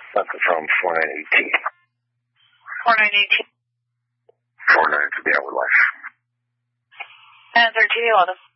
Something from 4918. 4918. 49 to be out with life. And 1311.